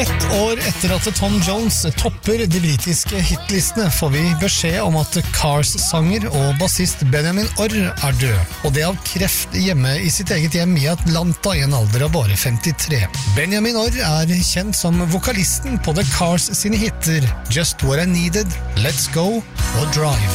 Ett år etter at Tom Jones topper de britiske hitlistene, får vi beskjed om at Cars-sanger og bassist Benjamin Orr er død, og det av kreft hjemme i sitt eget hjem i Atlanta i en alder av bare 53. Benjamin Orr er kjent som vokalisten på The Cars sine hitter Just What I Needed, Let's Go og Drive.